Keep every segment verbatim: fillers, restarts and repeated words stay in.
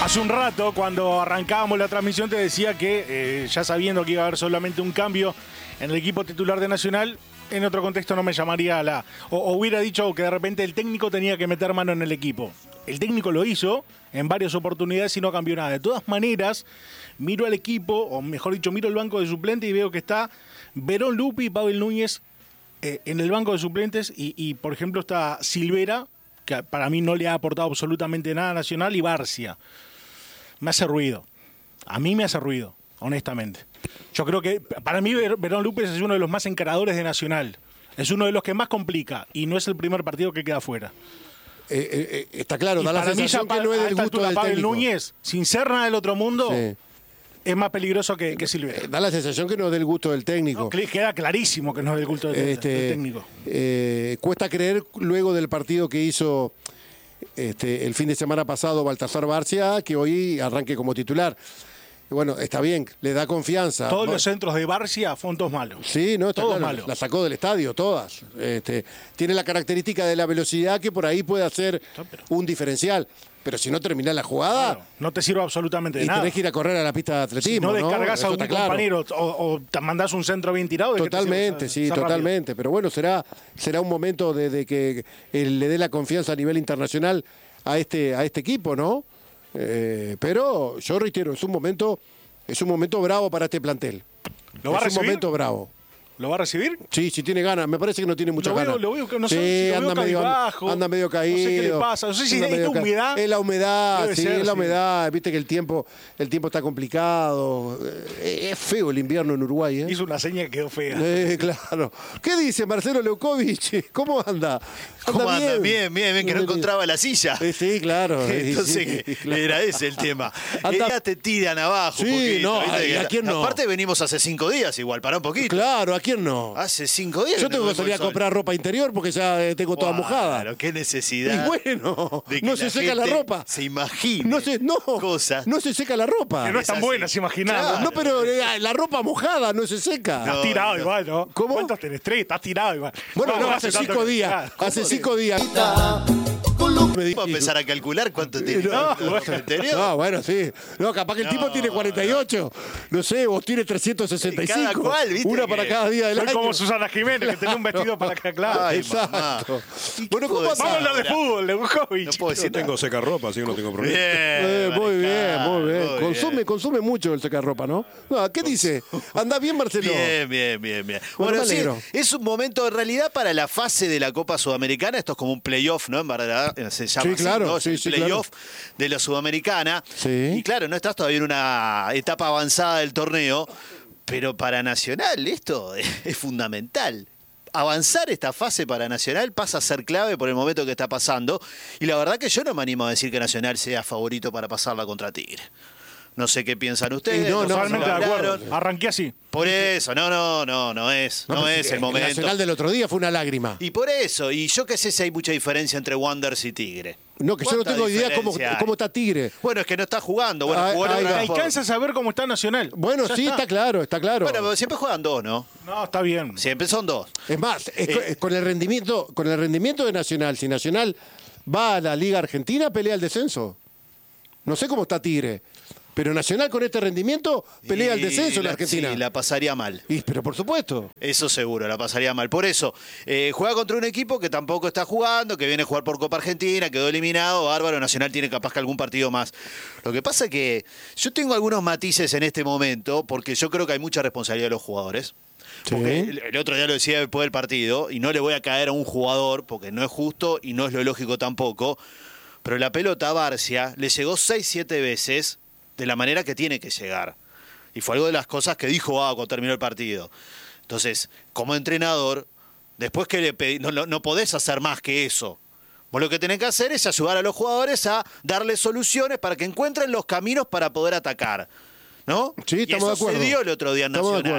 Hace un rato, cuando arrancábamos la transmisión, te decía que, eh, ya sabiendo que iba a haber solamente un cambio en el equipo titular de Nacional, en otro contexto no me llamaría a la... O, o hubiera dicho que de repente el técnico tenía que meter mano en el equipo. El técnico lo hizo en varias oportunidades y no cambió nada. De todas maneras, miro al equipo, o mejor dicho, miro el banco de suplentes y veo que está Verón Lupi y Pavel Núñez eh, en el banco de suplentes y, y, por ejemplo, está Silvera, que para mí no le ha aportado absolutamente nada a Nacional, y Barcia. Me hace ruido. A mí me hace ruido, honestamente. Yo creo que, para mí, Verón López es uno de los más encaradores de Nacional. Es uno de los que más complica y no es el primer partido que queda fuera. Eh, eh, está claro, y da la sensación que no es del gusto del Pavel técnico. Núñez, sin ser nada del otro mundo, sí. es más peligroso que, que Silvera. Eh, da la sensación que no es del gusto del técnico. No, queda clarísimo que no es del gusto del, este, del técnico. Eh, cuesta creer, luego del partido que hizo este, el fin de semana pasado Baltasar Barcia, que hoy arranque como titular. Bueno, está bien, le da confianza. Todos los centros de Barcia fueron todos malos. Sí, no, está todos claro, malos. La sacó del estadio, todas. Este, tiene la característica de la velocidad que por ahí puede hacer un diferencial. Pero si no terminás la jugada... Claro, no te sirve absolutamente de y nada. Y tenés que ir a correr a la pista de atletismo, si no descargas ¿no? a un claro. compañero o, o te mandás un centro bien tirado... Totalmente, sí, totalmente. Rápido. Pero bueno, será, será un momento de, de que él le dé la confianza a nivel internacional a este, a este equipo, ¿no? Eh, pero yo reitero, es un momento... Es un momento bravo para este plantel. ¿Lo va es a recibir? un momento bravo. ¿Lo va a recibir? Sí, si tiene ganas. Me parece que no tiene muchas lo veo, ganas. Lo veo, no sí, sé, si lo anda, veo medio, bajo, anda medio caído. No sé qué le pasa. No sé si es la humedad. Es la humedad, Debe sí, ser, es la sí. humedad. Viste que el tiempo, el tiempo está complicado. Eh, es feo el invierno en Uruguay, ¿eh? Hizo una seña que quedó fea. Eh, claro. ¿Qué dice Marcelo Leukovic? ¿Cómo anda? ¿Cómo anda? Bien, bien, bien, bien que no encontraba la silla. Eh, sí, claro. Entonces, sí, claro. Era ese el tema. Anda... Ya te tiran abajo. Sí, un poquito, no, ¿viste? ¿a quién no? Aparte venimos hace cinco días igual, para un poquito. Claro, ¿a quién no? Hace cinco días. Yo tengo que salir a comprar ropa interior porque ya eh, tengo toda bueno, mojada. Claro, qué necesidad. Y bueno, de que no se la seca la ropa. Se imagina. No se, no, cosas. no se seca la ropa. Que no es tan buena, se imaginaba. Claro. No, pero eh, la ropa mojada no se seca. Estás tirado no. igual, ¿no? ¿Cómo? ¿Cuántos tenés? Tres, estás tirado igual. Bueno, no, no hace tanto cinco que- días. ¿Cómo Hace de- cinco días. Vamos a empezar a calcular cuánto tiene No, la ropa interior. no, bueno, sí. No, capaz que el No, tipo tiene cuarenta y ocho. No sé, vos tienes trescientos sesenta y cinco. Cada cual, ¿viste? Una para Que- cada día del Soy año. como Susana Jiménez, que tenía un vestido para acá, claro. Ay, Exacto. mamá. Bueno, ¿cómo puedo anda? Vamos a hablar de ahora? fútbol, Leukovic. No puedo decir Yo tengo secarropa, así que no tengo problema. Bien, Eh, muy bien, muy bien. muy Consume, bien. consume mucho el secarropa, ¿no? No, ¿qué dice? ¿Anda bien, Marcelo? Bien, bien, bien, bien. Bueno, Bueno, me sí, alegro. es un momento en realidad para la fase de la Copa Sudamericana. Esto es como un playoff, ¿no? En verdad, se llama Sí, así, claro, ¿no? Es sí, el sí, playoff de la Sudamericana. Sí. Y claro, no estás todavía en una etapa avanzada del torneo, pero para Nacional esto es, es fundamental. Avanzar esta fase para Nacional pasa a ser clave por el momento que está pasando. Y la verdad que yo no me animo a decir que Nacional sea favorito para pasarla contra Tigre. No sé qué piensan ustedes. Y no, no, Totalmente lo de acuerdo. hablaron. Arranqué así. Por eso, no, no, no, no es, no, pero es si el momento. Nacional del otro día fue una lágrima. Y por eso, y yo que sé si hay mucha diferencia entre Wanderers y Tigre. No, que yo no ¿Cuánta tengo idea cómo, diferencia hay? cómo está Tigre. Bueno, es que no está jugando. Bueno, Ahí- jugó la ahí otra va. vez por- Alcanza a saber cómo está Nacional. Bueno, Ya sí, está claro, está claro. Bueno, pero siempre juegan dos, ¿no? No, está bien. Siempre son dos. Es más, es Eh, co- es con el rendimiento, con el rendimiento de Nacional, si Nacional va a la Liga Argentina, pelea el descenso. No sé cómo está Tigre, pero Nacional con este rendimiento pelea el Y descenso en la Argentina. Sí, la pasaría mal. Y, pero por supuesto. Eso seguro, la pasaría mal. Por eso, eh, juega contra un equipo que tampoco está jugando, que viene a jugar por Copa Argentina, quedó eliminado, bárbaro, Nacional tiene capaz que algún partido más. Lo que pasa es que yo tengo algunos matices en este momento, porque yo creo que hay mucha responsabilidad de los jugadores. Porque el, el otro día lo decía después del partido, y no le voy a caer a un jugador, porque no es justo y no es lo lógico tampoco, pero la pelota a Barcia le llegó seis, siete veces de la manera que tiene que llegar. Y fue algo de las cosas que dijo ah, cuando terminó el partido. Entonces, como entrenador, después que le pedí, no, no, no podés hacer más que eso. Vos lo que tenés que hacer es ayudar a los jugadores a darles soluciones para que encuentren los caminos para poder atacar. ¿No? Sí, Y estamos eso de acuerdo. se dio el otro día en Estamos de Nacional. acuerdo.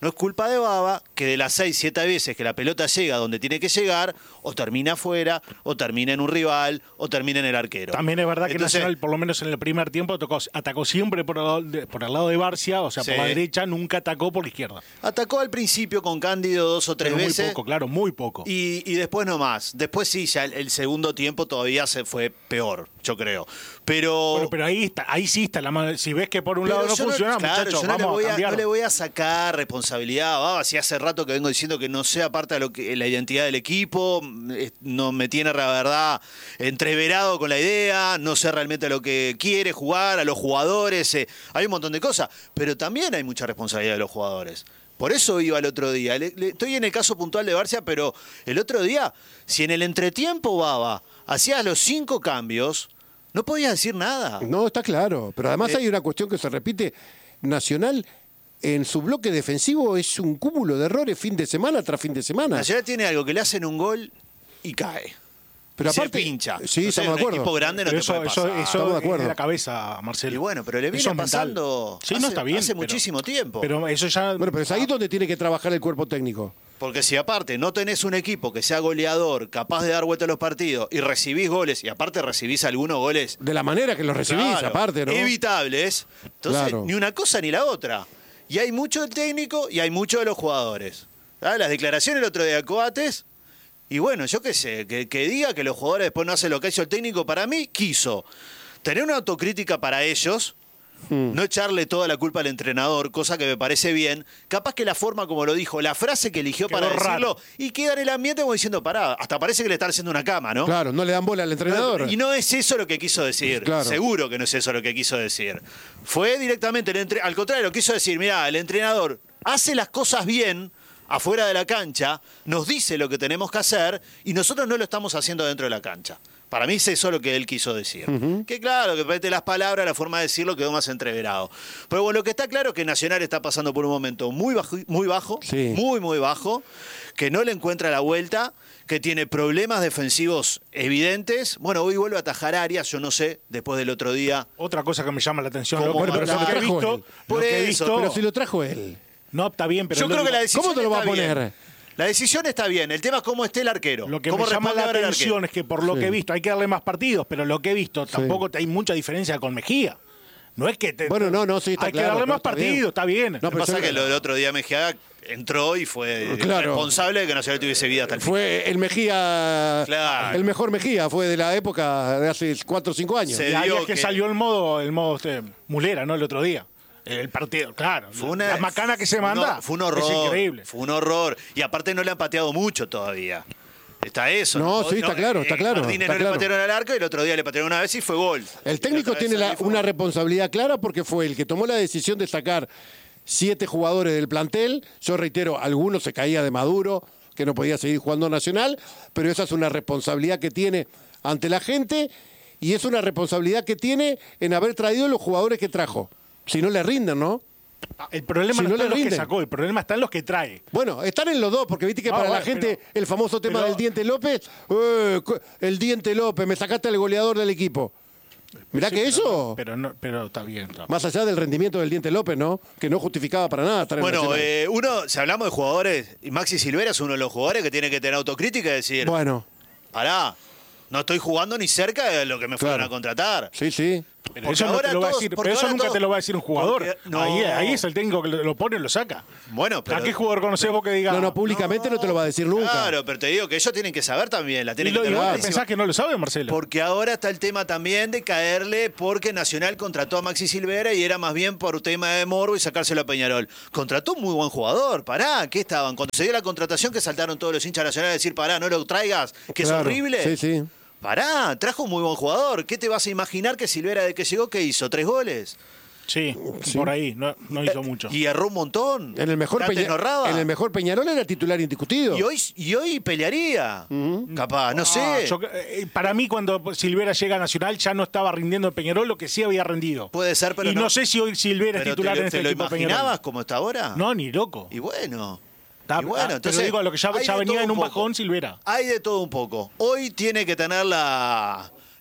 no es culpa de Baba que de las seis, siete veces que la pelota llega donde tiene que llegar, o termina afuera, o termina en un rival, o termina en el arquero. También es verdad que Entonces, Nacional, por lo menos en el primer tiempo, tocó, atacó siempre por el, lado de, por el lado de Barcia, o sea, Sí. por la derecha, nunca atacó por la izquierda. Atacó al principio con Cándido dos o tres Pero veces. muy poco, claro, muy poco. Y, y después no más. Después sí, ya el, el segundo tiempo todavía se fue peor, yo creo. Pero... Bueno, pero ahí está, ahí sí está la mano. Si ves que por un Pero lado no yo funciona, claro, muchachos, yo no le, vamos voy a a, cambiar. no le voy a sacar responsabilidad a Baba, si hace rato que vengo diciendo que no sea parte de lo que, la identidad del equipo, es- no me tiene la verdad entreverado con la idea, no sé realmente lo que quiere jugar, a los jugadores, eh, hay un montón de cosas, pero también hay mucha responsabilidad de los jugadores. Por eso iba el otro día. Le- le- estoy en el caso puntual de Barcia, pero el otro día, si en el entretiempo Baba hacía los cinco cambios, no podía decir nada. No, está claro. Pero además Eh, hay una cuestión que se repite. Nacional, en su bloque defensivo, es un cúmulo de errores fin de semana tras fin de semana. Nacional tiene algo que le hacen un gol y cae. Pero Y se aparte, pincha. Sí, No sé, estamos un de acuerdo. equipo grande no Pero te eso, puede eso, pasar. eso Estamos de es acuerdo. de la cabeza, Marcelo. Y bueno, pero le viene Eso es mental. pasando Sí, hace, no está bien. hace pero- muchísimo tiempo. Pero eso ya. Bueno, pero es ahí donde tiene que trabajar el cuerpo técnico. Porque si aparte no tenés un equipo que sea goleador, capaz de dar vuelta a los partidos, y recibís goles, y aparte recibís algunos goles De la manera que los recibís, claro, aparte, ¿no? evitables, entonces Claro. ni una cosa ni la otra. Y hay mucho del técnico y hay mucho de los jugadores. ¿Ah? Las declaraciones el otro día de Coates, y bueno, yo qué sé, que, que diga que los jugadores después no hacen lo que hizo el técnico, para mí quiso tener una autocrítica para ellos, Hmm. no echarle toda la culpa al entrenador, cosa que me parece bien. Capaz que la forma como lo dijo, la frase que eligió Quedó para raro. decirlo, y queda en el ambiente como diciendo, pará, hasta parece que le están haciendo una cama, ¿no? Claro, no le dan bola al entrenador. Y no es eso lo que quiso decir. Claro. Seguro que no es eso lo que quiso decir. Fue directamente, el entre- al contrario, quiso decir, mirá, el entrenador hace las cosas bien afuera de la cancha, nos dice lo que tenemos que hacer y nosotros no lo estamos haciendo dentro de la cancha. Para mí es eso lo que él quiso decir. Que claro, que mete las palabras, la forma de decirlo quedó más entreverado. Pero bueno, lo que está claro es que Nacional está pasando por un momento muy bajo, muy bajo, Sí. muy, muy bajo, que no le encuentra la vuelta, que tiene problemas defensivos evidentes. Bueno, hoy vuelve a atajar Arias, yo no sé, después del otro día. Otra cosa que me llama la atención. ¿Cómo Lo, Bueno, pero lo se lo que he trajo visto, él. lo Por que he eso, visto- Pero si lo trajo él. No, está bien, pero Yo lo- creo que la decisión ¿Cómo te lo va a está poner? bien. La decisión está bien, el tema es cómo esté el arquero. Lo que cómo me llama responde la ahora el atención arquero. es que por lo Sí. que he visto, hay que darle más partidos, pero lo que he visto tampoco hay mucha diferencia con Mejía. No es que te, Bueno, no, no, sí, está hay claro, que darle no, más está bien. partidos, está bien. No, Lo que pero pasa eso- es que lo del otro día Mejía entró y fue Claro. responsable de que Nacional tuviese vida hasta el final. Fue el Mejía, Claro. el mejor Mejía, fue de la época de hace cuatro o cinco años. Sí. Y ahí dio es que, que- salió el modo, el modo este, mulera, ¿no? El otro día. El partido, claro. Fue una, la macana que se fue un manda. hor- Fue un horror. Es increíble. Fue un horror. Y aparte no le han pateado mucho todavía. Está eso. No, sí, está claro, está eh, claro, Martínez está no claro. le patearon al arco y el otro día le patearon una vez y fue gol. El técnico Y otra tiene vez la- salió y fue una gol. responsabilidad clara porque fue el que tomó la decisión de sacar siete jugadores del plantel. Yo reitero, algunos se caía de Maduro, que no podía seguir jugando Nacional, pero esa es una responsabilidad que tiene ante la gente y es una responsabilidad que tiene en haber traído los jugadores que trajo. Si no le rinden, ¿no? El problema Si no, no está le en los que rinden. sacó, el problema está en los que trae. Bueno, están en los dos, porque viste que No, para la bueno, gente pero- el famoso tema pero- del Diente López, eh, co- el Diente López, me sacaste al goleador del equipo. Mirá Sí, que pero eso, no, pero, no, pero está bien. está. más allá del rendimiento del Diente López, ¿no? Que no justificaba para nada estar en Bueno, Nacional. eh, uno, si hablamos de jugadores, y Maxi Silvera es uno de los jugadores que tiene que tener autocrítica y decir, Bueno, pará, no estoy jugando ni cerca de lo que me fueron Claro. a contratar. sí, sí. Pero Porque eso, no ahora te lo va a todos- decir, porque pero eso ahora nunca todos- te lo va a decir un jugador. porque- no. ahí, ahí es el técnico que lo lo pone y lo saca. Bueno, pero... ¿A qué jugador conocés vos que diga? No, no, públicamente no, te lo va a decir nunca. Claro, pero te digo que ellos tienen que saber también, la ¿Y tienen lo, que y tener vos clarísima. pensás que no lo sabe, Marcelo? Porque ahora está el tema también de caerle porque Nacional contrató a Maxi Silvera y era más bien por tema de morbo y sacárselo a Peñarol. Contrató un muy buen jugador, pará, ¿qué estaban? Cuando se dio la contratación que saltaron todos los hinchas nacionales a decir, pará, no lo traigas, que Claro, es horrible. Sí, sí. Pará, trajo un muy buen jugador. ¿Qué te vas a imaginar que Silvera de que llegó, qué hizo? ¿Tres goles? Sí, por ahí, no, no hizo mucho. Y erró un montón. En el mejor, Antes Peña- no erraba. en el mejor Peñarol era titular indiscutido. Y hoy, y hoy pelearía. Capaz, no sé. Ah, yo- eh, para mí, cuando Silvera llega a Nacional, ya no estaba rindiendo en Peñarol lo que sí había rendido. Puede ser, pero y no. no sé si hoy Silvera es Pero titular ¿te, lo- en este te lo equipo de Peñarol. imaginabas como está ahora? No, ni loco. Y bueno. Está- y bueno, ah, entonces, pero digo, a lo que ya, hay ya de venía todo en un poco. bajón Silvera. Hay de todo un poco. Hoy tiene que tener la,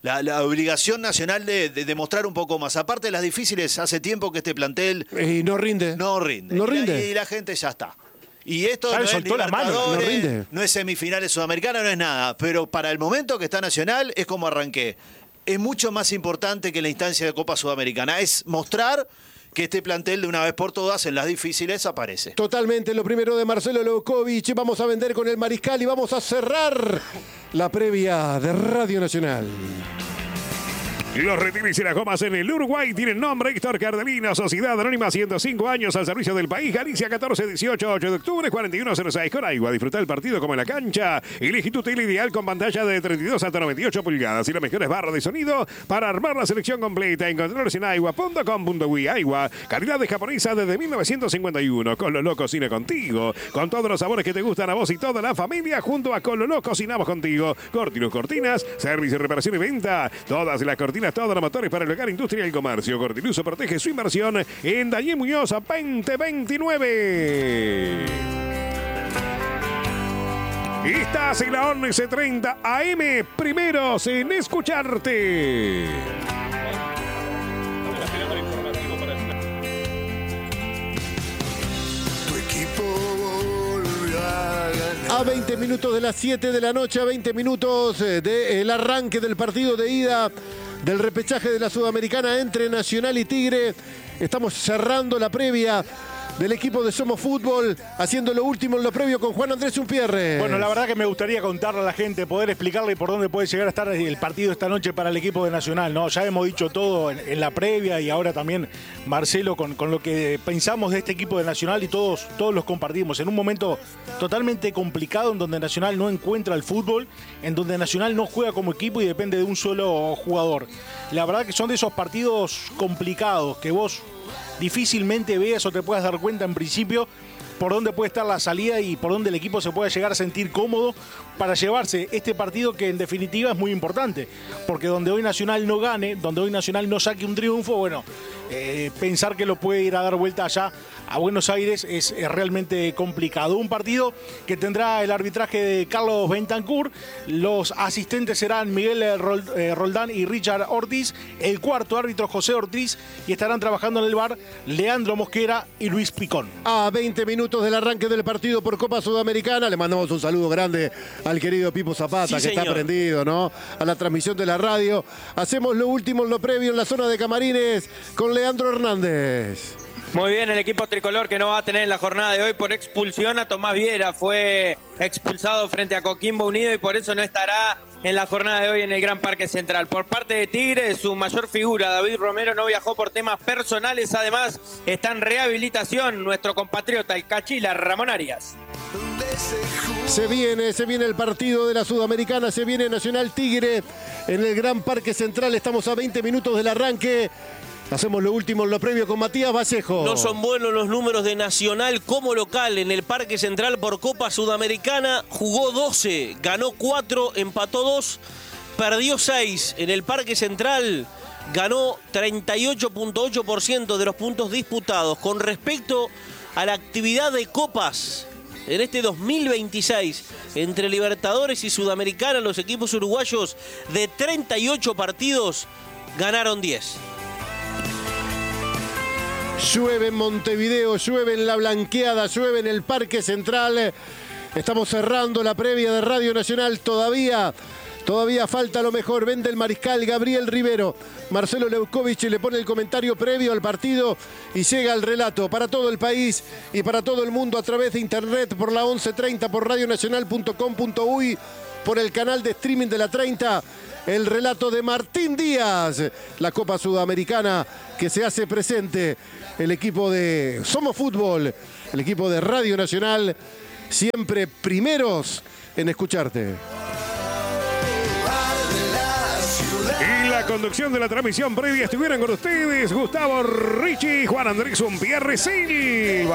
La, la obligación nacional de, de demostrar un poco más. Aparte de las difíciles, hace tiempo que este plantel... Y no rinde. No rinde. No y, rinde. La, y la gente ya está. Y esto ya no le es soltó la mano, no Libertadores, rinde. no es semifinales sudamericanas, no es nada. Pero para el momento que está Nacional, es como arranqué. Es mucho más importante que la instancia de Copa Sudamericana. Es mostrar que este plantel de una vez por todas en las difíciles aparece. Totalmente, lo primero de Marcelo Leukovic. Vamos a vender con el Mariscal y vamos a cerrar la previa de Radio Nacional. Los retines y las gomas en el Uruguay tienen nombre: Héctor Cardelino, Sociedad Anónima, ciento cinco años al servicio del país. Galicia, catorce, dieciocho, ocho de octubre, cuarenta y uno cero seis. Con Aigua, disfruta el partido como en la cancha. Elige tu tele ideal con pantalla de treinta y dos hasta noventa y ocho pulgadas y las mejores barras de sonido para armar la selección completa. Encontrarlos en aigua punto com punto uy. Aigua, calidad de japonesa desde mil novecientos cincuenta y uno. Cololó cocina contigo, con todos los sabores que te gustan a vos y toda la familia. Junto a Cololó cocinamos contigo. Cortinos Cortinas, servicio, reparación y venta. Todas las cortinas, todos los motores para el hogar, industria y el comercio. Cortiluso protege su inversión en Daniel Muñoz veinte veintinueve. Estás en la once treinta A M, primeros en escucharte. Tu equipo volvió a ganar. A veinte minutos de las siete de la noche, a veinte minutos del arranque del partido de ida del repechaje de la Sudamericana entre Nacional y Tigre. Estamos cerrando la previa del equipo de Somos Fútbol, haciendo lo último en lo previo con Juan Andrés Umpierre. Bueno, la verdad que me gustaría contarle a la gente, poder explicarle por dónde puede llegar a estar el partido esta noche para el equipo de Nacional, ¿no? Ya hemos dicho todo en, en la previa y ahora también Marcelo con, con lo que pensamos de este equipo de Nacional y todos, todos los compartimos. En un momento totalmente complicado en donde Nacional no encuentra el fútbol, en donde Nacional no juega como equipo y depende de un solo jugador. La verdad que son de esos partidos complicados que vos difícilmente veas o te puedas dar cuenta en principio por dónde puede estar la salida y por dónde el equipo se puede llegar a sentir cómodo para llevarse este partido, que en definitiva es muy importante, porque donde hoy Nacional no gane, donde hoy Nacional no saque un triunfo, bueno, eh, pensar que lo puede ir a dar vuelta allá a Buenos Aires es, es realmente complicado. Un partido que tendrá el arbitraje de Carlos Bentancur, los asistentes serán Miguel Roldán y Richard Ortiz, el cuarto árbitro José Ortiz, y estarán trabajando en el V A R Leandro Mosquera y Luis Picón. A veinte minutos del arranque del partido por Copa Sudamericana, le mandamos un saludo grande al querido Pipo Zapata, Sí, que señor. está prendido, ¿no?, a la transmisión de la radio. Hacemos lo último en lo previo en la zona de camarines con Leandro Hernández. Muy bien, el equipo tricolor que no va a tener en la jornada de hoy por expulsión a Tomás Viera. Fue expulsado frente a Coquimbo Unido y por eso no estará en la jornada de hoy en el Gran Parque Central. Por parte de Tigre, su mayor figura, David Romero, no viajó por temas personales. Además, está en rehabilitación nuestro compatriota, el Cachila, Ramón Arias. Se viene, se viene el partido de la Sudamericana, se viene Nacional Tigre en el Gran Parque Central. Estamos a veinte minutos del arranque. Hacemos lo último en lo previo con Matías Vallejo. No son buenos los números de Nacional como local en el Parque Central por Copa Sudamericana. Jugó doce, ganó cuatro, empató dos, perdió seis. En el Parque Central ganó treinta y ocho punto ocho por ciento de los puntos disputados. Con respecto a la actividad de copas en este dos mil veintiséis entre Libertadores y Sudamericana, los equipos uruguayos de treinta y ocho partidos ganaron diez. Llueve en Montevideo, llueve en La Blanqueada, llueve en el Parque Central. Estamos cerrando la previa de Radio Nacional. Todavía, todavía falta lo mejor. Vende el Mariscal, Gabriel Rivero. Marcelo Leukovic le pone el comentario previo al partido y llega el relato para todo el país y para todo el mundo a través de internet por la once treinta, por radionacional punto com punto uy, por el canal de streaming de la treinta. El relato de Martín Díaz, la Copa Sudamericana que se hace presente. El equipo de Somos Fútbol, el equipo de Radio Nacional, siempre primeros en escucharte. En la conducción de la transmisión previa estuvieron con ustedes Gustavo Ricci, Juan Andrés Umpierre, Silva.